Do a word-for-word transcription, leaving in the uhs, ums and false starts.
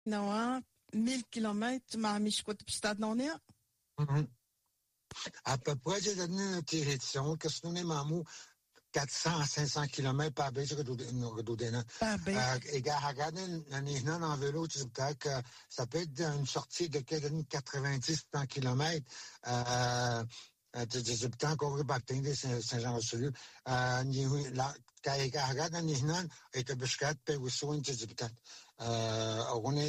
نوا mille kilomètres مع مش كنت بستاد نونيا Mhm. À peu près, j'ai donné une direction, que ce n'est pas mou, quatre cents à cinq cents kilomètres par base, redoudaina. par base. Et gars, regardez, un en vélo, tu sais que ça peut être une sortie de quatre-vingt-dix kilomètres. Euh, tu sais, peut-être qu'on va battre Saint-Jean-sur-Loup. Euh, là, quand il regarde un ihnan, et que Biscat peut aussi une, tu sais, peut-être. Euh, on est